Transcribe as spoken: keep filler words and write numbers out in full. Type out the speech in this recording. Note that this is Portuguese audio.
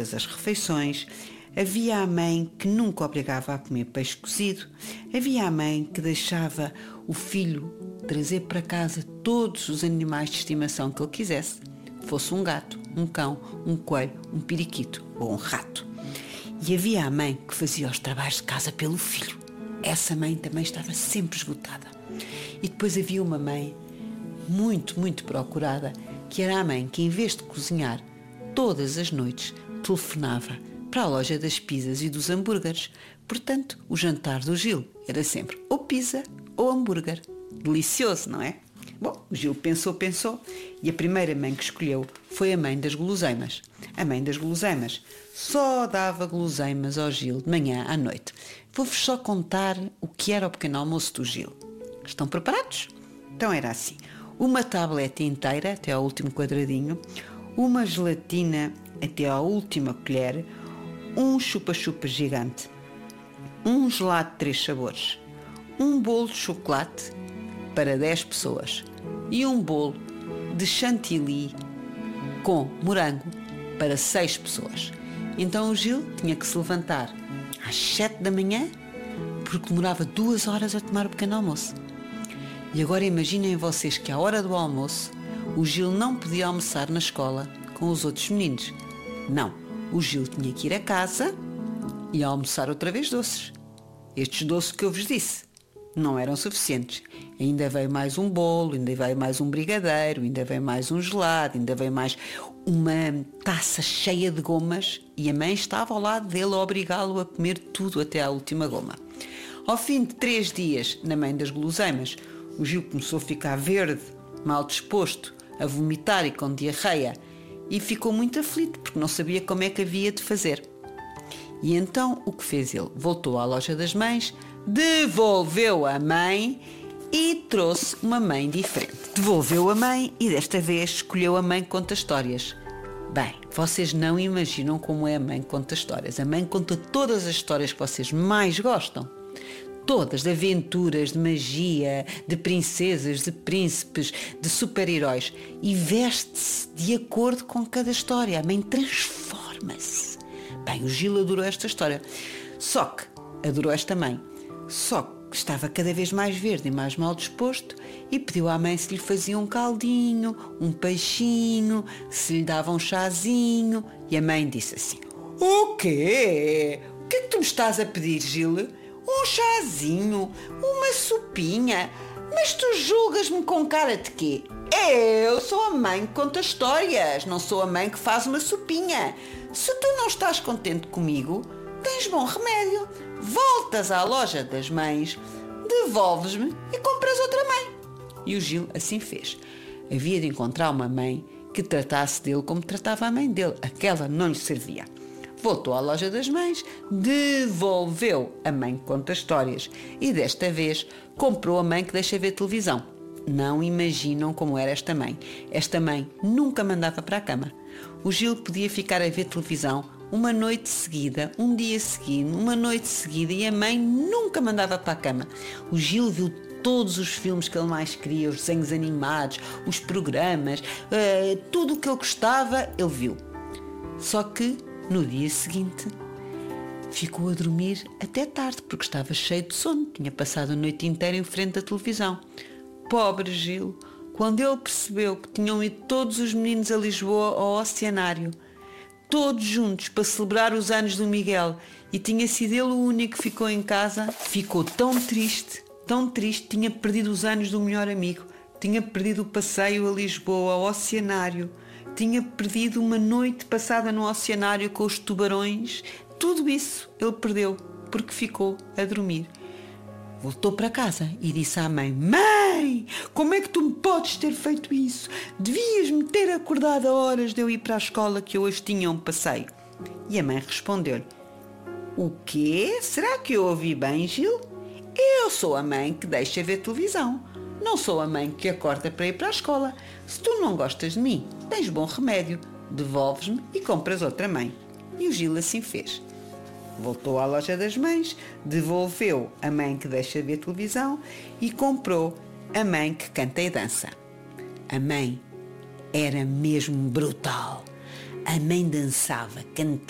todas as refeições. Havia a mãe que nunca obrigava a comer peixe cozido. Havia a mãe que deixava o filho trazer para casa todos os animais de estimação que ele quisesse. Fosse um gato, um cão, um coelho, um periquito ou um rato. E havia a mãe que fazia os trabalhos de casa pelo filho. Essa mãe também estava sempre esgotada. E depois havia uma mãe muito, muito procurada, que era a mãe que, em vez de cozinhar, todas as noites telefonava para a loja das pizzas e dos hambúrgueres. Portanto, o jantar do Gil era sempre ou pizza ou hambúrguer. Delicioso, não é? Bom, o Gil pensou, pensou, e a primeira mãe que escolheu foi a mãe das guloseimas. A mãe das guloseimas só dava guloseimas ao Gil de manhã à noite. Vou-vos só contar o que era o pequeno almoço do Gil. Estão preparados? Então era assim: uma tableta inteira até ao último quadradinho, uma gelatina até à última colher, um chupa-chupa gigante, um gelado de três sabores, um bolo de chocolate para dez pessoas e um bolo de chantilly com morango para seis pessoas. Então o Gil tinha que se levantar às sete da manhã porque demorava duas horas a tomar o pequeno almoço. E agora imaginem vocês que à hora do almoço o Gil não podia almoçar na escola com os outros meninos. Não, o Gil tinha que ir a casa e almoçar outra vez doces. Estes doces que eu vos disse não eram suficientes. Ainda veio mais um bolo, ainda veio mais um brigadeiro, ainda veio mais um gelado, ainda veio mais uma taça cheia de gomas, e a mãe estava ao lado dele a obrigá-lo a comer tudo até à última goma. Ao fim de três dias, na mãe das guloseimas, o Gil começou a ficar verde, mal disposto, a vomitar e com diarreia, e ficou muito aflito porque não sabia como é que havia de fazer. E então o que fez ele? Voltou à loja das mães, devolveu a mãe e trouxe uma mãe diferente. Devolveu a mãe e desta vez escolheu a mãe que conta histórias. Bem, vocês não imaginam como é a mãe que conta histórias. A mãe conta todas as histórias que vocês mais gostam. Todas, de aventuras, de magia, de princesas, de príncipes, de super-heróis. E veste-se de acordo com cada história. A mãe transforma-se. Bem, o Gil adorou esta história. Só que adorou esta mãe. Só que estava cada vez mais verde e mais mal disposto e pediu à mãe se lhe fazia um caldinho, um peixinho, se lhe dava um chazinho. E a mãe disse assim: "O quê? O que é que tu me estás a pedir, Gil? Um chazinho? Uma sopinha? Mas tu julgas-me com cara de quê? Eu sou a mãe que conta histórias, não sou a mãe que faz uma sopinha. Se tu não estás contente comigo, tens bom remédio. Voltas à loja das mães, devolves-me e compras outra mãe." E o Gil assim fez. Havia de encontrar uma mãe que tratasse dele como tratava a mãe dele. Aquela não lhe servia. Voltou à loja das mães, devolveu a mãe que conta histórias e desta vez comprou a mãe que deixa ver televisão. Não imaginam como era esta mãe. Esta mãe nunca mandava para a cama. O Gil podia ficar a ver televisão uma noite seguida, um dia seguido, uma noite seguida, e a mãe nunca mandava para a cama. O Gil viu todos os filmes que ele mais queria, os desenhos animados, os programas, uh, tudo o que ele gostava, ele viu. Só que no dia seguinte ficou a dormir até tarde porque estava cheio de sono, tinha passado a noite inteira em frente à televisão. Pobre Gil, quando ele percebeu que tinham ido todos os meninos a Lisboa ao Oceanário, todos juntos para celebrar os anos do Miguel, e tinha sido ele o único que ficou em casa, ficou tão triste, tão triste, tinha perdido os anos do melhor amigo, tinha perdido o passeio a Lisboa, ao Oceanário, tinha perdido uma noite passada no Oceanário com os tubarões. Tudo isso ele perdeu porque ficou a dormir. Voltou para casa e disse à mãe: "Mãe, como é que tu me podes ter feito isso? Devias-me ter acordado a horas de eu ir para a escola, que eu hoje tinha um passeio." E a mãe respondeu-lhe: "O quê? Será que eu ouvi bem, Gil? Eu sou a mãe que deixa ver televisão. Não sou a mãe que acorda para ir para a escola. Se tu não gostas de mim, tens bom remédio. Devolves-me e compras outra mãe." E o Gil assim fez. Voltou à loja das mães, devolveu a mãe que deixa ver televisão e comprou a mãe que canta e dança. A mãe era mesmo brutal. A mãe dançava, cantava,